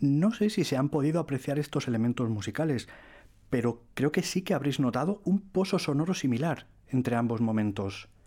No sé si se han podido apreciar estos elementos musicales, pero creo que sí que habréis notado un pozo sonoro similar entre ambos momentos.